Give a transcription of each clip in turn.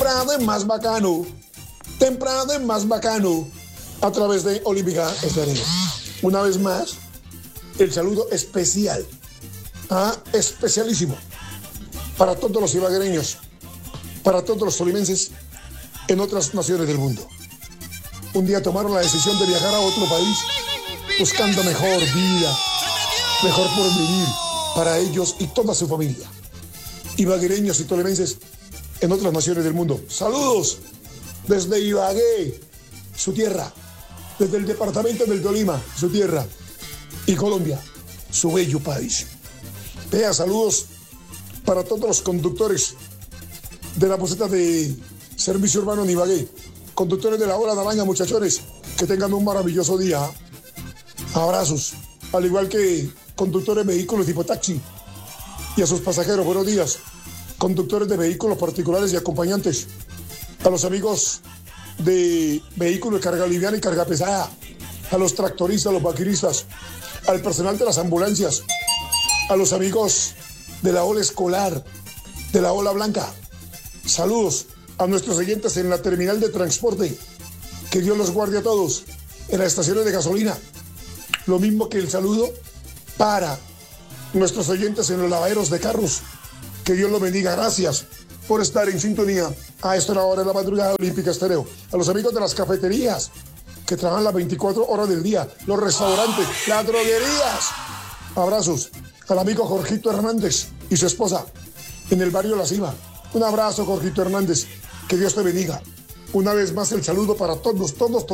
temprano es más bacano. Temprano es más bacano. A través de Olímpica Estéreo. Una vez más, el saludo especial, especialísimo, para todos los ibaguereños, para todos los tolimenses en otras naciones del mundo. Un día tomaron la decisión de viajar a otro país buscando mejor vida, mejor porvenir para ellos y toda su familia. Ibaguereños y tolimenses en otras naciones del mundo. Saludos desde Ibagué, su tierra, desde el departamento del Tolima, su tierra, y Colombia, su bello país. Vea, saludos para todos los conductores de la buseta de servicio urbano en Ibagué, conductores de la Ola Naranja, muchachones, que tengan un maravilloso día. Abrazos, al igual que conductores de vehículos tipo taxi, y a sus pasajeros, buenos días. Conductores de vehículos particulares y acompañantes, a los amigos de vehículos de carga liviana y carga pesada, a los tractoristas, a los vaquiristas, al personal de las ambulancias, a los amigos de la ola escolar, de la ola blanca. Saludos a nuestros oyentes en la terminal de transporte. Que Dios los guarde a todos en las estaciones de gasolina. Lo mismo que el saludo para nuestros oyentes en los lavaderos de carros. Que Dios los bendiga. Gracias por estar en sintonía a esta hora de la madrugada de Olímpica Estéreo. A los amigos de las cafeterías que trabajan las 24 horas del día, los restaurantes, las droguerías. Abrazos al amigo Jorgito Hernández y su esposa en el barrio La Cima. Un abrazo, Jorgito Hernández. Que Dios te bendiga. Una vez más el saludo para todos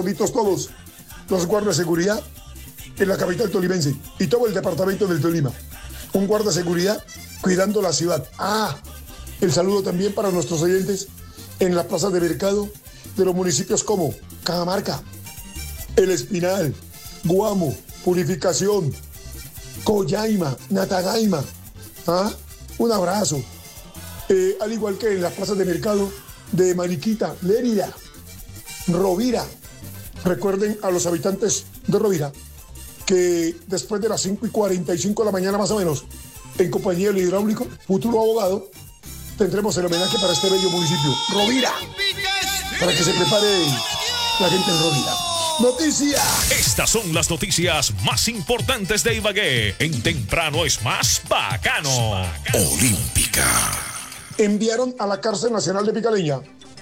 los guardas de seguridad en la capital tolimense y todo el departamento del Tolima. Un guarda de seguridad cuidando la ciudad. El saludo también para nuestros oyentes en las plazas de mercado de los municipios como Cajamarca, El Espinal, Guamo, Purificación, Collaima, Natagaima. Un abrazo. Al igual que en las plazas de mercado de Mariquita, Lérida, Rovira. Recuerden a los habitantes de Rovira que después de las 5:45 de la mañana más o menos, en compañía del hidráulico, futuro abogado, tendremos el homenaje para este bello municipio, Rovira, para que se prepare la gente en Rovira. ¡Noticia! Estas son las noticias más importantes de Ibagué. En Temprano es más bacano. Olímpica. Enviaron a la cárcel nacional de Picaleña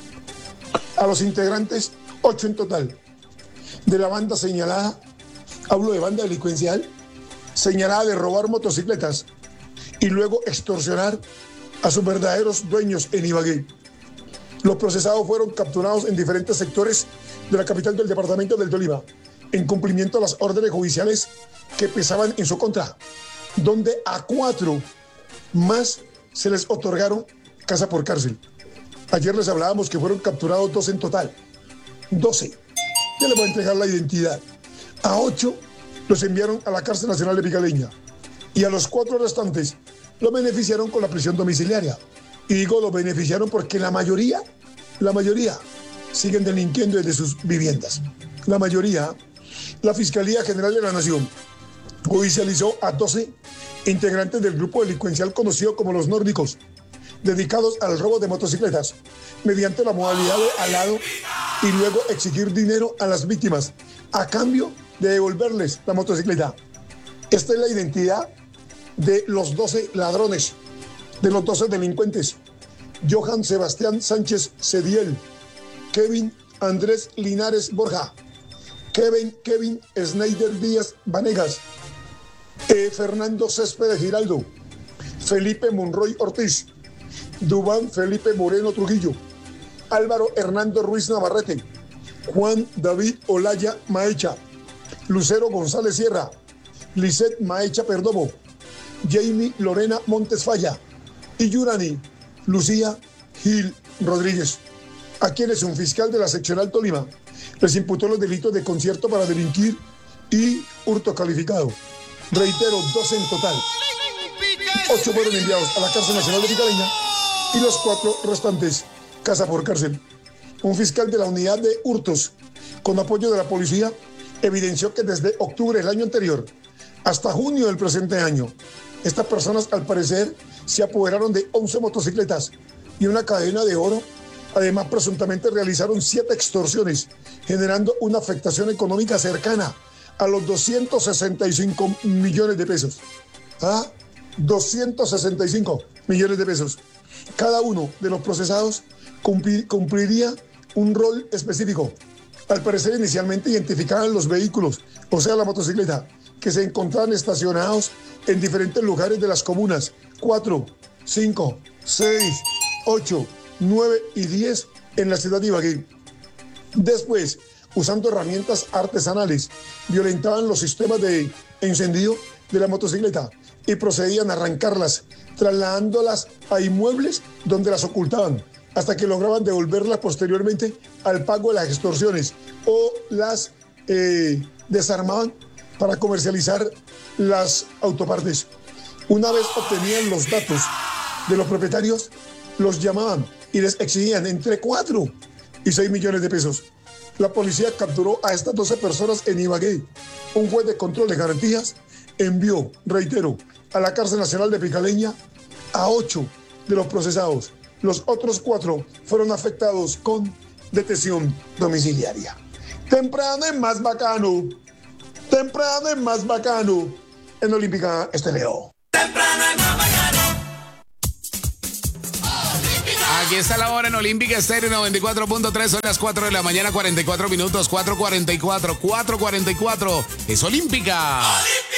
a los integrantes, 8 en total, de la banda señalada, hablo de banda delincuencial, señalada de robar motocicletas y luego extorsionar a sus verdaderos dueños en Ibagué. Los procesados fueron capturados en diferentes sectores de la capital del departamento del Tolima, en cumplimiento a las órdenes judiciales que pesaban en su contra, donde a 4 más se les otorgaron casa por cárcel. Ayer les hablábamos que fueron capturados 12 en total. 12. Ya les voy a entregar la identidad. A 8 los enviaron a la cárcel nacional de Picaleña y a los 4 restantes lo beneficiaron con la prisión domiciliaria. Y digo lo beneficiaron porque la mayoría siguen delinquiendo desde sus viviendas. La mayoría. La Fiscalía General de la Nación judicializó a 12 integrantes del grupo delincuencial conocido como los nórdicos, dedicados al robo de motocicletas, mediante la modalidad de alado y luego exigir dinero a las víctimas a cambio de devolverles la motocicleta. Esta es la identidad de los 12 ladrones, de los 12 delincuentes: Johan Sebastián Sánchez Cediel, Kevin Andrés Linares Borja, Kevin Snyder Díaz Vanegas, Fernando Céspedes Giraldo, Felipe Monroy Ortiz, Dubán Felipe Moreno Trujillo, Álvaro Hernando Ruiz Navarrete, Juan David Olaya Maecha, Lucero González Sierra, Lisette Maecha Perdomo, Jamie Lorena Montes Falla y Yurani Lucía Gil Rodríguez, a quienes un fiscal de la seccional Tolima les imputó los delitos de concierto para delinquir y hurto calificado. Reitero, 12 en total. 8 fueron enviados a la cárcel nacional de Picaleña y los 4 restantes casa por cárcel. Un fiscal de la unidad de hurtos, con apoyo de la policía, evidenció que desde octubre del año anterior hasta junio del presente año, estas personas al parecer se apoderaron de 11 motocicletas y una cadena de oro Además, presuntamente realizaron 7 extorsiones, generando una afectación económica cercana a los 265 millones de pesos. 265 millones de pesos. Cada uno de los procesados cumpliría un rol específico. Al parecer, inicialmente identificaban los vehículos, o sea, la motocicleta, que se encontraban estacionados en diferentes lugares de las comunas 4, 5, 6, 8, 9 y 10 en la ciudad de Ibagué. Después, usando herramientas artesanales, violentaban los sistemas de encendido de la motocicleta y procedían a arrancarlas, trasladándolas a inmuebles donde las ocultaban, hasta que lograban devolverlas posteriormente al pago de las extorsiones o las desarmaban para comercializar las autopartes. Una vez obtenían los datos de los propietarios, los llamaban y les exigían entre 4 y 6 millones de pesos. La policía capturó a estas 12 personas en Ibagué. Un juez de control de garantías envió, reitero, a la cárcel nacional de Picaleña a 8 de los procesados. Los otros 4 fueron afectados con detención domiciliaria. Temprano es más bacano. Temprano es más bacano. En Olímpica Estéreo. Temprano es más bacano. Aquí está la hora en Olímpica Estéreo 94.3, son las 4 de la mañana, 44 minutos, 4:44. Es Olímpica.